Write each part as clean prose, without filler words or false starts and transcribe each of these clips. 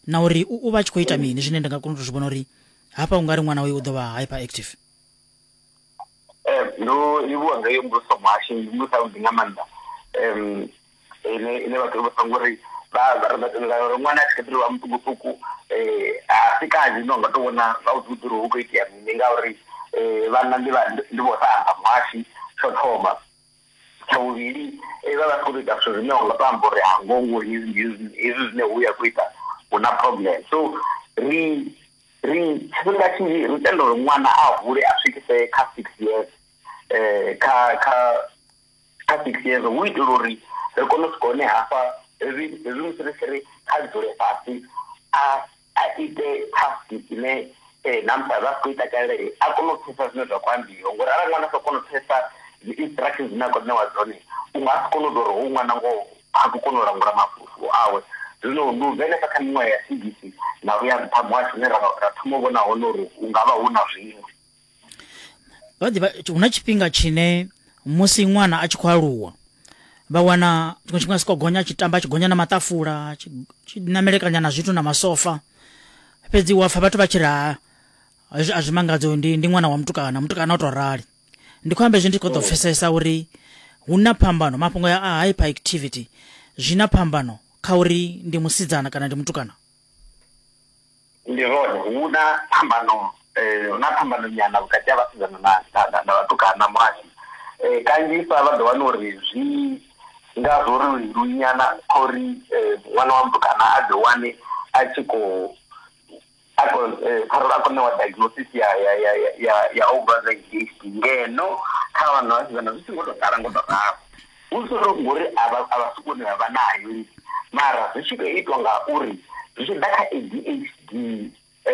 na uri u vha tshi khou ita mini zwine ndi nga kona u zwi vhona uri hafha ungari ṅwana wawe u ḓo vha hyperactive? Ndo livhuwa ngayo mbuso mwashi mbuso ndi nga maanḓa ine vhathu vha songo ri uri ṅwana a tshi kha ḓi vha muṱukuṱuku a si kanzhi no nga tou vhona vha u ḓi uri hu khou itea mini ngauri vhana ndi vho sa mwashi tsho thoma. Tsha vhuvhili vha vha khou tou ita zwithu zwine wa nga tou amba uri hangongo hezwi zwine hu ya khou ita hu na problem. So ri tshifhinga tshinzhi ri tenda uri ṅwana a hule a swikise kha 6 years kha 6 years hu itela uri ri kone u swika hone hafha hezwi musi ri kha dzule fhasi a ite task ine namusi a vha khou ita kale a kone u pfhesesa zwine zwa khou ambiwa ngori arali ṅwana sa kona u pfhesesa instructions dzine a khou ṋewa dzone u nga si kone u tou uri hu ṅwana ngoho ha khou kona u langula mafulufulo awe. Zwino ndi u bvelesa kha miṅwaha ya 6 na uya nṱha mwashi hune ra thoma u vhona hone uri hu nga vha hu na zwiṅwe. Hu na tshifhinga tshine musi ṅwana a tshi khou aluwa vha wana tshiṅwe tshifhinga si khou gonya tshitamba tshi gonya na matafula tshi namelekanya na zwithu na masofa fhedzi wa pfa vhathu vha tshi ri a zwi mangadzo ndi ṅwana wa mutukana o tou rali. Ndi khou amba hezwi ndi khou ḓo pfhesesa uri hu na phambano mafhungo ya hyperactivity zwi na phambano kha uri ndi musidzana kana ndi mutukana. Ndi zwone hu na phambano nyana vhukati ha vhasidzana na vhatukana mwashi. Kanzhisa vha ḓo wana uri zwi nga zwo ri lunyana kha uri ṅwana wa mutukana a ḓo wane a tshi khou a khou ṋewa diagnosis ya overzeitgeist ngeno kha vhana vhasidzana zwi songo tou ḓala ngo tou ralo. Hu si uri ngori a vha sokoni vha vha nayo mara zwi tshi khou itwa nga uri zwi tshi ḓa kha ADHD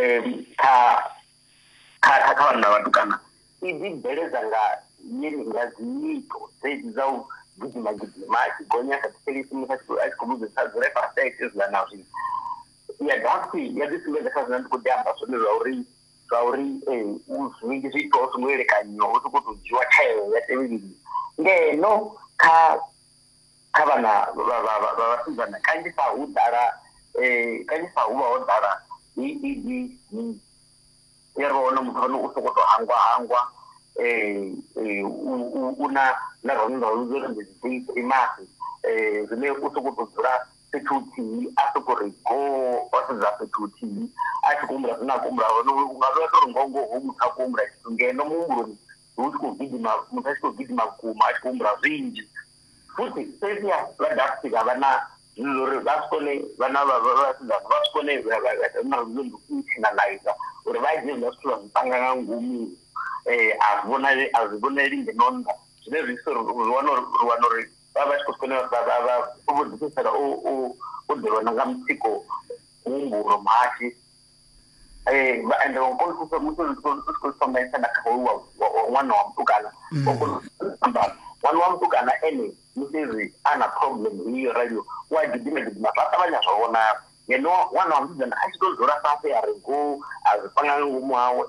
kha vhana vhatukana i ḓi bveledza nga dzi nyito dzedzi dza u gidima a tshi gonya kha thikhelisi musi a tshi khou vhudzisa dzule fhasi a ite zwiḽa na zwi ya ḓi sumbedza kha zwine ndi khou ḓi amba zwone zwa uri zwinzhi zwi itiwa u songo elekanyiwa u sokou tou dzhiwa tsheo ya tevhelini ngeno kha vhana vhasidzana kanzhisa hu vha ho ḓala ya ri wana muthu ane u sokou tou hangwa u na zwone zwa ndi dzi trimasi zwine u sokou tou dzula fhethu huthihi a sokou ri go o sedza fhethu huthihi a tshi khou humbula zwine a khou humbula hone u nga vha tou ri ngoho hu muthu a khou humbula tshithu ngeno muhumbuloni hu tshi khou gidima muthu a tshi khou gidima vhukuma a tshi khou humbula zwinzhi futhi fhedziha vha ḓa swika vha na zwino uri vha si kone vhana vhasidzana vha si kone na zwino u internalize uri vha dzhie zwa zwithu vha zwi panga nga ngomu a zwi vhoneli ngeno nnḓa zwine zwi sia uri wana uri vha vha tshi khou kone vha vhudzisela u ḓivhana nga mutsiko muhumbulo mhashi ende wa kona u musi u tshi khou sombesa na kha ṅwana wa mutukana ṅwana wa mutukana ene musi zwi ana problem hiyo radio wa gidima vha ṱavhanya zwa vhonala ngeno ṅwana wa musidzana a tshi tou dzula fhasi a ri go a zwi panga nga ngomu hawe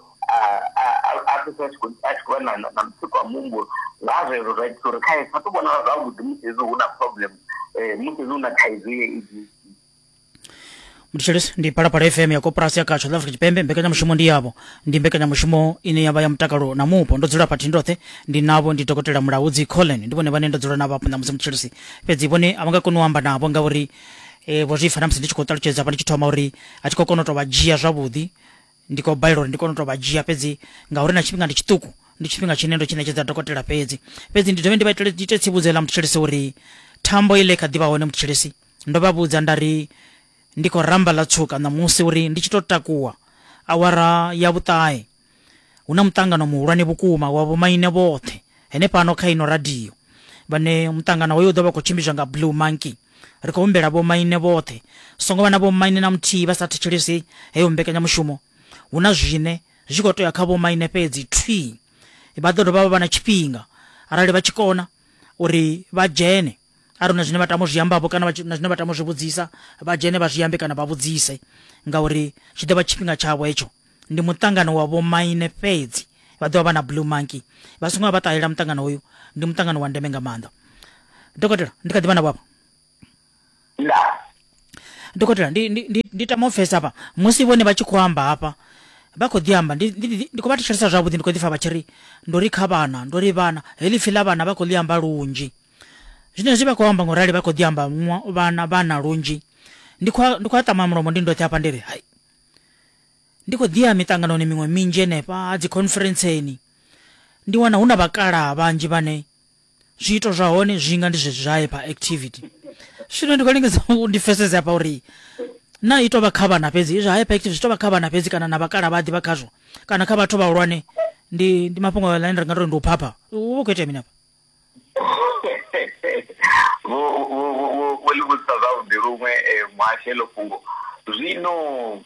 a tshi khou vha na mutsiko wa muhumbulo nga zwezwo zwa itisa uri khae sa tou vhonala zwavhuḓi musi hezwi hu na problem musi hezwi hu na thaidzo ye idzi. Mutshilisi ndi Phalaphala FM ya Koporasi ya South Africa Tshipembe. Mbekanyamushumo ndi yavho ndi mbekanyamushumo ine yavha ya mutakalo na mupo. Ndo dzula phathi ndoṱhe ndi navho ndi dokotela Mulaudzi Colin ndi vhone vhane ndo dzula navho na musi Mutshilisi fhedzi vhone a vha nga koni u amba navho ngauri vho zwi fana musi ndi tshi khou ṱalutshedza ndi tshi thoma uri a tshi khou kona u tou vha dzhia zwavhuḓi ndi khou balelwa uri ndi kona u tou vha dzhia fhedzi ngauri na tshifhinga ndi tshiṱuku ndi tshifhinga tshine ndo tshi dokotela fhedzi ndi dovhe ndi vha ite tsivhudzo ḽa Mutshilisi uri thambo ile kha ḓivha hone Mutshilisi ndo vha vhudza ndari ndi khou ramba ḽa tsuka ṋamusi uri ndi tshi tou takuwa awara ya vhuṱahe hu na muṱangano muhulwane vhukuma wa vhomaine vhoṱhe henefhano kha ino radio vhane muṱangano hoyo u ḓo vha khou tshimbidzwa nga Blue Monkey. Ri khou humbela vhomaine vhoṱhe songo vha na vhomaine na muthihi vha sa thetshelesi heyo mbekanyamushumo hu na zwine zwi khou tou ya kha vhomaine fhedzi thwi vha ḓo dovha vha na tshifhinga arali vha tshi kona uri vha dzhene ari na zwine vha tamo zwiambavho kana na zwine vha tamo zwi vhudzisa vha dzhene vha zwiambe kana vha vhudzise ngauri tshi ḓovha tshifhinga tshavho hetsho. Ndi muṱangano wa vhomaine fhedzi vha ḓovha vha na Blue Monkey vha songo vha ṱalela muṱangano hoyu ndi muṱangano wa ndeme nga maanḓa. Dokotela ndi kha ḓivha na vhafha dokotela nditamofesa apa musi vone vachikwamba apa vakodiamba ndikuvatixerisa zvavudi ndikodifa vachiri ndori khavana ndori vana helifi la vana vakoliamba lunji zvinezvi vakuamba ngorali vakodiamba vana lunji ndikwatama muromo ndindoti apa ndiri hai ndikodiya mitangano ni mimwe minji nepa adziconferenceni ndiwana huna vakala vanji vane zviito zvahone zvinga ndizvezvaye paactivity zvino ndikolengeza undifesese apa uri na itova khavana pedzi izvo hayi paactivity zvitova khavana pedzi kana navakala vadhi vakazvo kana kavato vaurwane ndi mapungo laini ringatori ndiupapa uvokuita mini apa volivutisa zvavudi rumwe mwashelo fungo zvino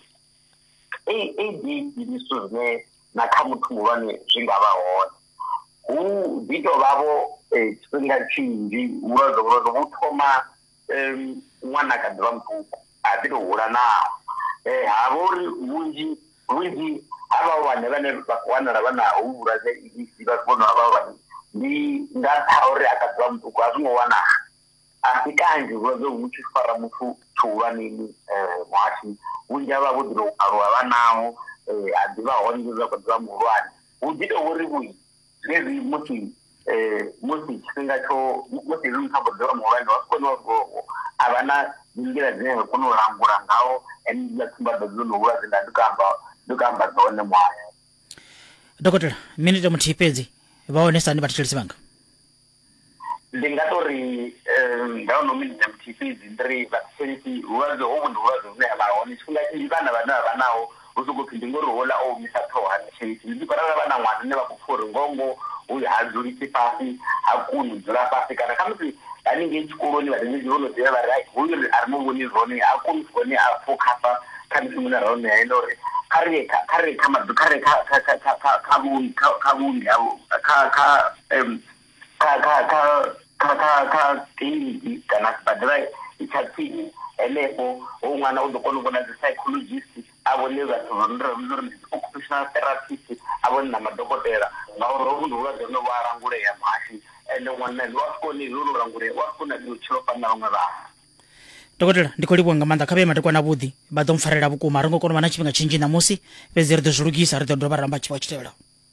adhiniso zvine nakamutumuvane zvingavahona udzito vavo chifenga chinji urazovuro vutoma mwanakadzi vamutuku atitohura nawo havori vunji avavo vanhu vane vakuwanira vanauvura zeidc vakubona vavo vanhu ndatsauri akadzi vamutuku azvinowana asi kanji urazouchifara mutu tuva nini mwashi vunji avavo dzinoarwa vanawo hadzivahoningirira kuti vamurwani udzitouri vui zvezi musi chifenga cho musi rimutambodziva muhorani vasikoniwagogo havana ngira dzine kunorangura ngawo yatsimbadza dzinohura zinda ndikamba dzone mwayo dokotela minite muti ipedzi vaonesani vatichirisi vanga ndingatori ndaunominite muti ipedzi ndiri vatisenti urazi hovu ndiurazi zvine havahoni chifenga chinji vana vanawo usukuti ndingorihola omisa tohani cheti ndiparara vana mwana nevakupfuri ngongo uyu hadzurisi pasi hakunudzura pasi kana kamuti anenge echikoroni vatinezvironoziva vari uyu ari muvonizroni akunisoni afokasa kamisi muna raoni yaendore kavundi kakliniki kana chibhadhira ichatsini elepo umwana uzokona kuona dzipsychologist avone occupational therapist avone namadhokotera ngauraumunhu uvazvanovarangure yamhashi ende mwana ndiwasikoni zvonorangure wasikona chinofanira vamwe vanhu dokotela ndikolibwanga manda khabe madekwana vudi vadomfarira vukuma ringokona vana chifhinga chinji namusi pedzi ridozvirugisa ridodova ramba chiva chitevera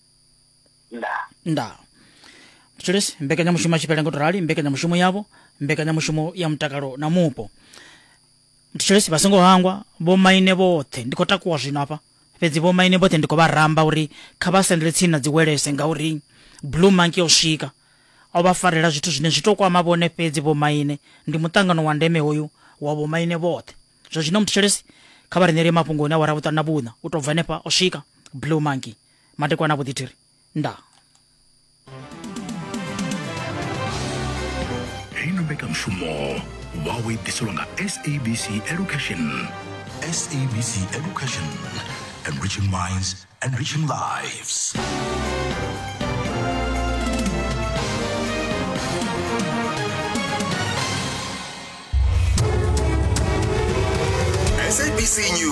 nda tichiresi mbekanyamushumo achipela ngotorali mbekanyamushumo yavo mbekanyamushumo ya mutakalo na mupo tichiresi vasingohangwa vomaine vothe ndikotakuwa zvino apa pedzi vomaine vothe ndikovaramba uri khavasendere tsini dziwelese ngauri blue monkey yosvika avafarira zvithu zvine zvitokwama vone pedzi vomaine ndi mutangano wa ndeme uyu wa vomaine vothe zvo zvino mutichiresi khavarine remapungoni awara vutana vuna utobva nepa osvika blue monkey madekwana vuditiri nda Hinobeka mshumo wawe disolonga SABC Education. SABC Education, enriching minds, enriching lives. SABC News.